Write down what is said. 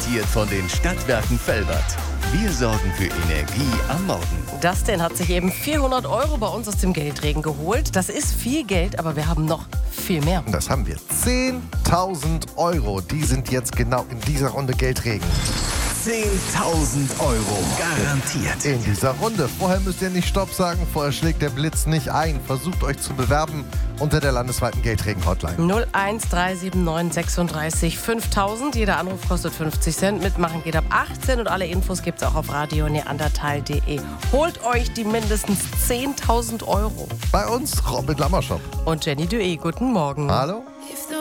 präsentiert von den Stadtwerken Velbert. Wir sorgen für Energie am Morgen. Dustin hat sich eben 400 € bei uns aus dem Geldregen geholt. Das ist viel Geld, aber wir haben noch viel mehr. Das haben wir. 10.000 €. Die sind jetzt genau in dieser Runde Geldregen. 10.000 € garantiert. In dieser Runde. Vorher müsst ihr nicht Stopp sagen. Vorher schlägt der Blitz nicht ein. Versucht euch zu bewerben unter der landesweiten Geldregen-Hotline. 01379 36 5000. Jeder Anruf kostet 50 Cent. Mitmachen geht ab 18 und alle Infos gibt's auch auf radioneandertal.de. Holt euch die mindestens 10.000 €. Bei uns Robin Lammershop. Und Jenny Dué, guten Morgen. Hallo?